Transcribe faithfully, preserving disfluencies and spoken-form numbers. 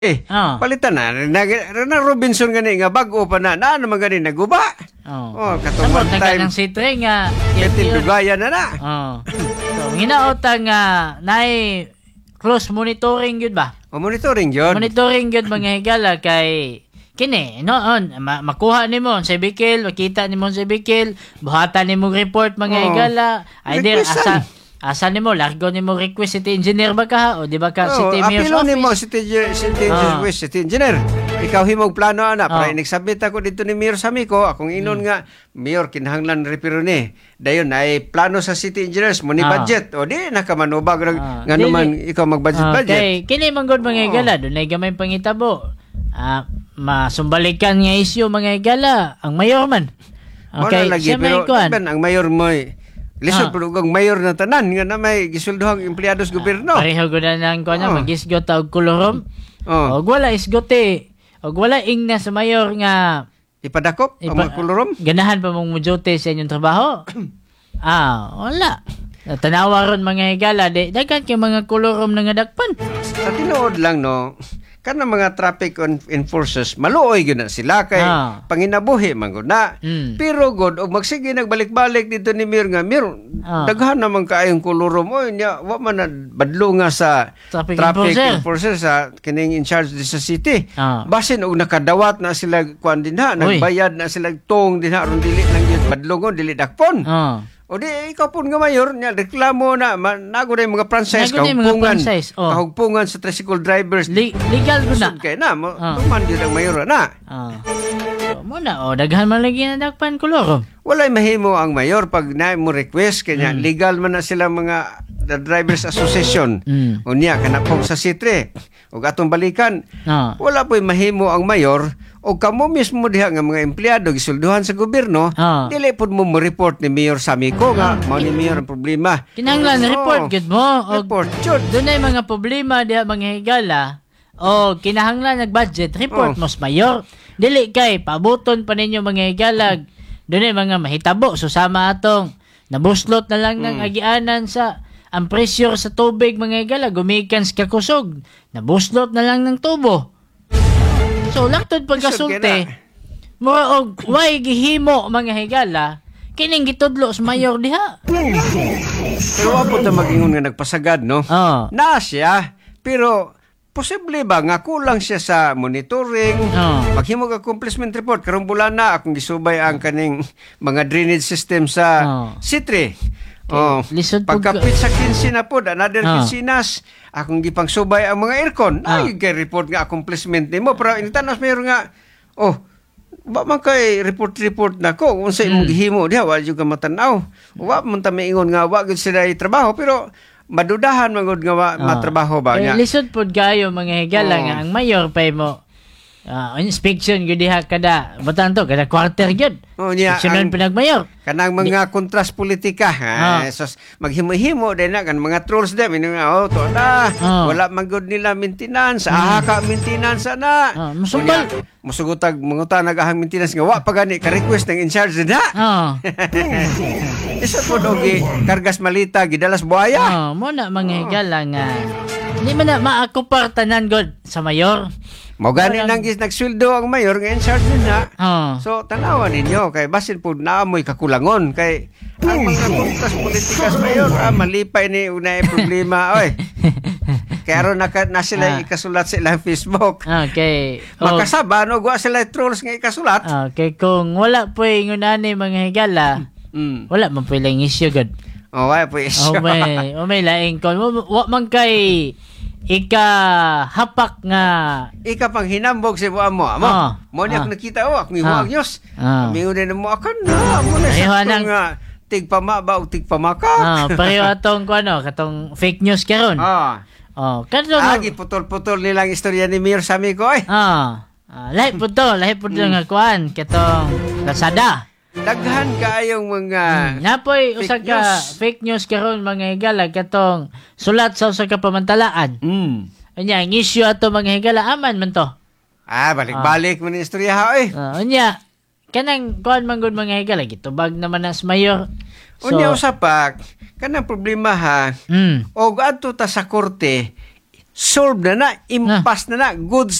Eh, Oh. palitan na. Na, na Robinson gani nga bago pa na. Na naman gani naguba. Oh. Oh, katong one Samot na time. ng sitre nga. Ketil Dugaya na na. Oh. So, hinaota nga naay close monitoring yun ba? O monitoring yun. Monitoring yun mga higala kay kini no on ma- makuha nimo sa Bikil, makita nimo sa Bikil, buhatan nimo report mga Oo. higala. Either Requestan. asa asa nimo largo nimo request city engineer ba ka o di ba ka Oh, city mayor's apilo office? ni mo city city Ah. engineer, city engineer. Ikaw himog plano ana para Ah. inagsabit ako dito ni Mayor Samiko, akong inon nga Mayor kinahanglan repiro ni. Dayon ay plano sa city engineers mo ni Ah. budget. O di nakamanubag ra Ah. ngano man Dili. ikaw mag-budget Ah, budget. kay kini man gud mga Oo. higala dunay gamay pangitabo. Ah, masumbalikan nga isyu mga higala ang mayor man. Okay, lagi siya may pero kuan. ben ang mayor mo lisod Ah. pero ang mayor na tanan nga na may gisulduhang empleyado sa gobyerno. Pareho gud na nang kuan Oh. magisgot og kolorom. Oh, Og wala isgote. Og wala ing na sa mayor nga ipadakop ang ipa- mga kolorom. ganahan pa mong mujote sa inyong trabaho. ah, wala. Tanawa ron mga higala, di daghan kay mga kolorom na nga dakpan. Sa tinuod lang no, kana mga traffic en- enforcers maluoy gyud na sila kay Ah. panginabuhi man gud na. Mm. Pero god og magsige nagbalik-balik dito ni Mayor nga Mayor, Ah. daghan naman kaayong kolorom oy nya wa man na badlo nga sa Traffic traffic enforcer. enforcer sa kining in charge di sa city. Ah. Basin og nakadawat na sila kuan din ha, Uy. nagbayad na sila tong din ha aron dili lang gyud badlongon dili dakpon. Ah. O di, ikaw po nga mayor, niya, reklamo na, ma, nago na yung mga franchise, Nago na yung mga kahugpungan, franchise, oh. kahugpungan sa tricycle drivers. Li- legal gud na. Sud kay na, mo, Ah. tuman yun ang mayor na. Ah. So, mo na, o, daghan man lagi na dakpan kolorom. Walay mahimo ang mayor pag na mo request, kanya Mm. legal man na sila mga the Drivers Association. Mm. O niya, kanapong sa sitre. O atong balikan, Ah. wala po'y mahimo ang mayor, o kamo mismo diha nga mga empleyado gisulduhan sa gobyerno, Ah. dili pud mo mo-report ni Mayor Samiko nga mao ni Mayor ang problema. Kinahanglan Oo. report gud mo. Og Report, jud. dunay mga problema diha mga higala. O kinahanglan nag-budget report Oh. mos mayor. Dili kay pabuton pa ninyo mga higala. Dunay mga mahitabo susama atong nabuslot na lang ng Mm. agianan sa ang pressure sa tubig mga higala gumikan sa kakusog. Nabuslot na lang ng tubo. So laktod pagkasulti. Lisod kay Mura og way gihimo mga higala. Kining gitudlo sa mayor diha. Pero wa po ta magingon nga nagpasagad, no? Oh. Na siya, pero posible ba nga kulang siya sa monitoring? Oh. Maghimo ka accomplishment report karong bulan na akong gisubay ang kaning mga drainage system sa Oh. Sitre. Oh, lisod po pagkapit sa quince na po, another Ah. quincenas, akong gipang subay ang mga aircon. Ah. Ay, kay report nga accomplishment nimo. Pero initanos mayroon nga, oh, ba man kay report-report na ko kung sa imong Mm. gihimo diha wa jud ka matanaw. Wa man ta maingon nga wa gud sila trabaho pero madudahan man gud nga wa Ah. matrabaho ba Eh, niya. lisod pod kayo mga higala Oh. nga ang mayor pay mo ah, inspection gud diha kada butang to kada quarter gud. Oh, niya, ang- Inspeksyonan pinagmayor. Kanang mga kontras politika ha. Ah. Sos maghimo-himo din na kan mga trolls dem ino nga oh to na. Ah. Wala man gud nila maintenance, aha ka maintenance na. Ah, musugal. Unya, musugutag mangutan nagahang maintenance nga wa pa gani ka request ng in charge na. Oh. Isa po dogi kargas malita gidalas buhaya. Oh, mo na mga higala nga hindi man na maakupar tanan gud sa mayor. Mao gani nang Parang- gis nagsweldo ang mayor nga in charge na. Oh. So tanawan ninyo kay basin po naamoy kakulangon kay ang mga kontras politikas mayor ah, malipay ni unay problema oy. Kaya aron naka na sila Ah. ikasulat sa ilang Facebook. Okay. Oh, Makasaba no wa sila trolls nga ikasulat. okay, kung wala po ingunani mga higala, Mm. wala man po ilang issue gud. Oh, wala po O issue. may, o may laing kon. Wa wa man kay ika hapak nga Ika pang hinambog sa buwan mo. Amo. Ah. Mo ni Ah. ako nakita oh, akong ihuag Ah. Diyos. Ah. Mingon din mo akan na. Mo na Pareho sa nang- nga tigpama ba o tigpamaka. ah, pareho atong kuno, katong fake news karon. Ah. Oh, kadto Agi putol-putol nilang istorya ni Mayor Sami ko ay. Ah, ah lahi pud to, lahi pud Hmm. nga kuan katong Lazada. Daghan kaayong mga Napoy fake usa ka news. fake news karon mga higala katong sulat sa usa ka pamantalaan. Mm. Unya, ang issue ato mga higala aman man to. Ah, balik-balik man ang istorya ha oy. Ah, unya, kanang kuan man gud mga higala gitubag naman as mayor. So, Unya usa pa kanang problema ha. mm, Og adto ta sa korte solve na na, impas na na, goods